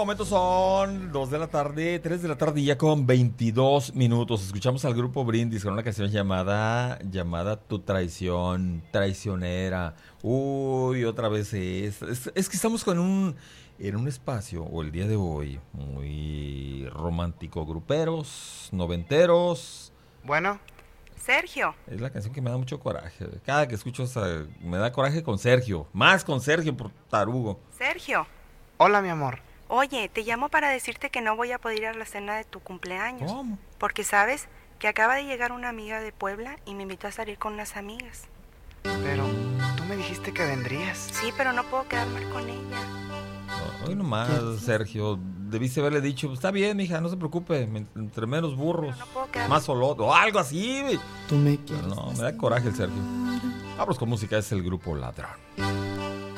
momento son 2 de la tarde, 3 de la tarde ya con 22 minutos. Escuchamos al grupo Brindis con una canción llamada Tu traición, traicionera. Uy, otra vez es que estamos en un espacio, o el día de hoy, muy romántico. Gruperos, noventeros. Bueno. Sergio. Es la canción que me da mucho coraje. Cada que escucho esa, me da coraje con Sergio. Más con Sergio por tarugo. Sergio. Hola, mi amor. Oye, te llamo para decirte que no voy a poder ir a la cena de tu cumpleaños. ¿Cómo? Porque sabes que acaba de llegar una amiga de Puebla y me invitó a salir con unas amigas. Pero tú me dijiste que vendrías. Sí, pero no puedo quedarme con ella. No, hoy nomás, Sergio. Debiste haberle dicho, está bien, mija, no se preocupe. Entre menos burros, no puedo quedarme. más soloto, o algo así. Tú me quieres. No, me da coraje el Sergio. Vamos con música, es el grupo Ladrón.